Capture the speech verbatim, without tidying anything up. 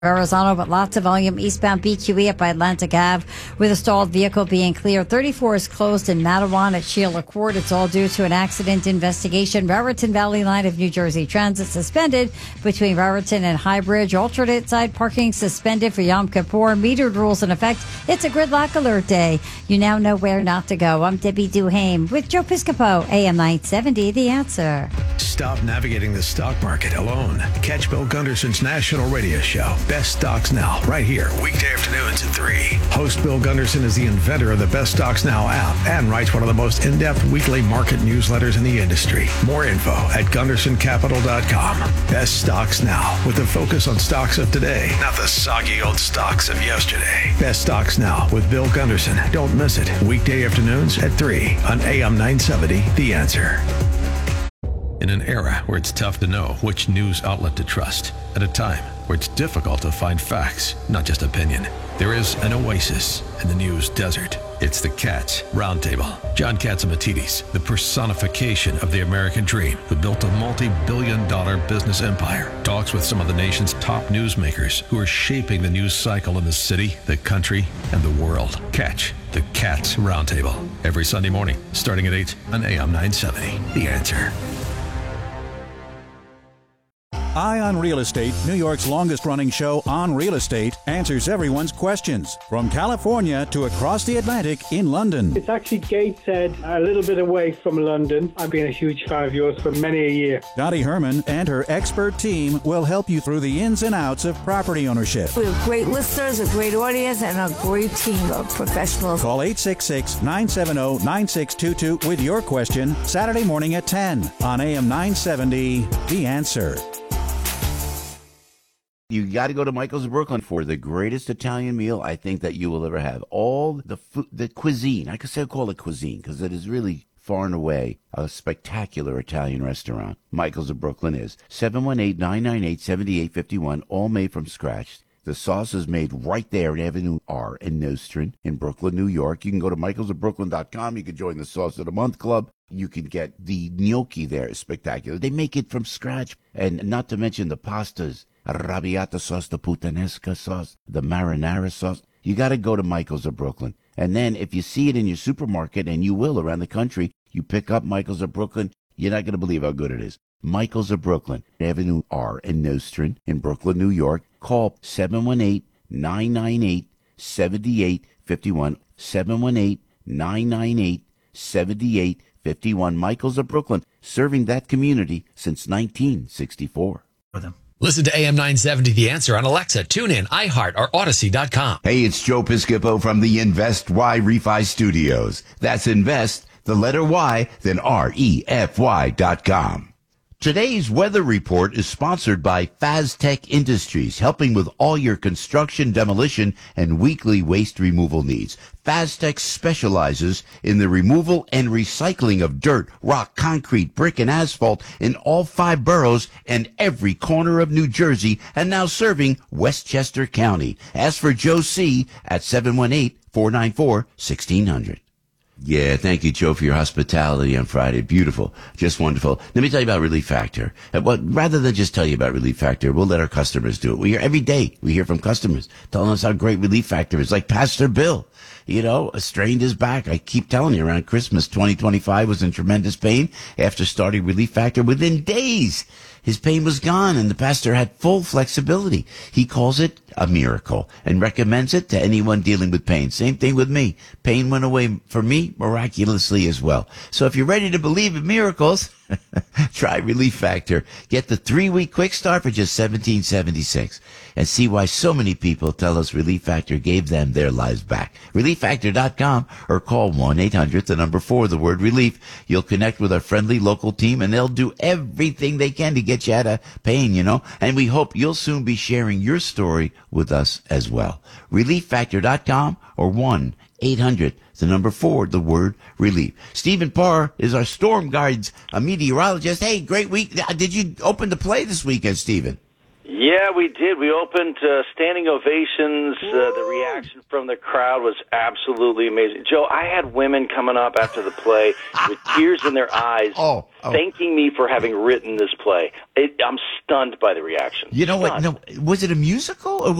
Verrazano, but lots of volume eastbound B Q E up by Atlantic Ave with a stalled vehicle being cleared. thirty-four is closed in Matawan at Sheila Court. It's all due to an accident investigation. Raritan Valley line of New Jersey Transit suspended between Raritan and High Bridge. Alternate side parking suspended for Yom Kippur. Metered rules in effect. It's a gridlock alert day. You now know where not to go. I'm Debbie Duhame with Joe Piscopo, A M nine seventy, The Answer. Stop navigating the stock market alone. Catch Bill Gunderson's national radio show, Best Stocks Now, right here, weekday afternoons at three. Host Bill Gunderson is the inventor of the Best Stocks Now app and writes one of the most in-depth weekly market newsletters in the industry. More info at gunderson capital dot com. Best Stocks Now, with a focus on stocks of today, not the soggy old stocks of yesterday. Best Stocks Now with Bill Gunderson. Don't miss it. Weekday afternoons at three on A M nine seventy, The Answer. In an era where it's tough to know which news outlet to trust, at a time where it's difficult to find facts, not just opinion, there is an oasis in the news desert. It's the Katz Roundtable. John Catsimatidis, the personification of the American dream, who built a multi-billion dollar business empire, talks with some of the nation's top newsmakers who are shaping the news cycle in the city, the country, and the world. Catch the Katz Roundtable every Sunday morning, starting at eight on A M nine seventy. The Answer. Eye on Real Estate, New York's longest-running show on real estate, answers everyone's questions. From California to across the Atlantic in London. It's actually Gateshead, a little bit away from London. I've been a huge fan of yours for many a year. Dottie Herman and her expert team will help you through the ins and outs of property ownership. We have great listeners, a great audience, and a great team of professionals. Call eight six six, nine seven zero, nine six two two with your question Saturday morning at ten on A M nine seventy, The Answer. You got to go to Michael's of Brooklyn for the greatest Italian meal I think that you will ever have. All the food, the cuisine, I could say call it cuisine because it is really far and away a spectacular Italian restaurant. Michael's of Brooklyn is seven one eight, nine nine eight, seven eight five one, all made from scratch. The sauce is made right there at Avenue R in Nostrand in Brooklyn, New York. You can go to michaels of brooklyn dot com. You can join the Sauce of the Month Club. You can get the gnocchi there. It's spectacular. They make it from scratch. And not to mention the pastas. Arrabbiata sauce, the puttanesca sauce, the marinara sauce. You got to go to Michael's of Brooklyn. And then if you see it in your supermarket, and you will around the country, you pick up Michael's of Brooklyn, you're not going to believe how good it is. Michael's of Brooklyn, Avenue R in Nostrand in Brooklyn, New York. Call seven one eight, nine nine eight, seven eight five one, seven one eight, nine nine eight, seven eight five one. Michael's of Brooklyn, serving that community since nineteen sixty-four. With them. Listen to A M nine seventy The Answer on Alexa, TuneIn, iHeart, or Odyssey dot com. Hey, it's Joe Piscopo from the Invest Y Refi Studios. That's Invest, the letter Y, then R E F Y dot com. Today's weather report is sponsored by Faztech Industries, helping with all your construction, demolition, and weekly waste removal needs. Faztech specializes in the removal and recycling of dirt, rock, concrete, brick, and asphalt in all five boroughs and every corner of New Jersey, and now serving Westchester County. Ask for Joe C. at seven one eight, four nine four, one six zero zero. Yeah, thank you, Joe, for your hospitality on Friday. Beautiful. Just wonderful. Let me tell you about Relief Factor. And what, rather than just tell you about Relief Factor, we'll let our customers do it. We hear every day, we hear from customers telling us how great Relief Factor is, like Pastor Bill. You know, strained his back. I keep telling you, around Christmas, twenty twenty-five was in tremendous pain. After starting Relief Factor, within days, his pain was gone, and the pastor had full flexibility. He calls it a miracle and recommends it to anyone dealing with pain. Same thing with me. Pain went away for me miraculously as well. So if you're ready to believe in miracles, try Relief Factor. Get the three-week quick start for just seventeen seventy-six, and see why so many people tell us Relief Factor gave them their lives back. relief factor dot com or call one eight hundred, the number four, the word relief. You'll connect with our friendly local team, and they'll do everything they can to get you out of pain, you know. And we hope you'll soon be sharing your story with us as well. relief factor dot com or one eight hundred, the number four, the word relief. Stephen Parr is our storm guides, a meteorologist. Hey, great week. Did you open to play this weekend, Stephen? Yeah, we did. We opened uh, standing ovations. Uh, the reaction from the crowd was absolutely amazing. Joe, I had women coming up after the play with tears in their eyes, oh, oh. thanking me for having written this play. It, I'm stunned by the reaction. You know stunned. what? No, was it a musical or